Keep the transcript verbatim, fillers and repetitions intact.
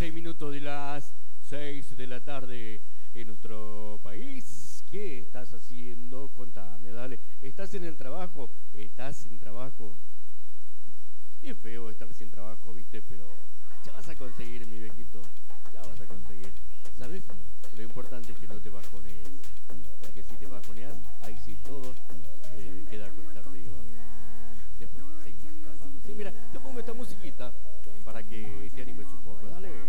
seis minutos de las seis de la tarde en nuestro país. ¿Qué estás haciendo? Contame, dale. ¿Estás en el trabajo? ¿Estás sin trabajo? Es feo estar sin trabajo, ¿viste? Pero ya vas a conseguir, mi viejito. Ya vas a conseguir. ¿Sabes? Lo importante es que no te bajonees. Porque si te bajoneas, ahí sí todo eh, queda cuesta arriba. Después seguimos charlando. Sí, mira, te pongo esta musiquita para que te animes un poco. Dale.